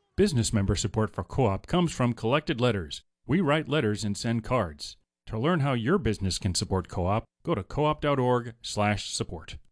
Business member support for Co-op comes from Collected Letters. We write letters and send cards. To learn how your business can support Co-op, go to coop.org/support.